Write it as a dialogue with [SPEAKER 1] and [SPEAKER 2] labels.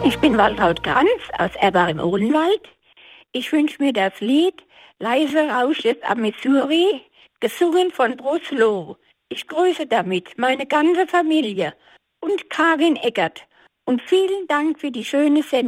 [SPEAKER 1] Ich bin Waltraud Kranz aus Erbach im Odenwald. Ich wünsche mir das Lied Leise rauscht es am Missouri, gesungen von Bruce Loh. Ich grüße damit meine ganze Familie und Karin Eckert. Und vielen Dank für die schöne Sendung.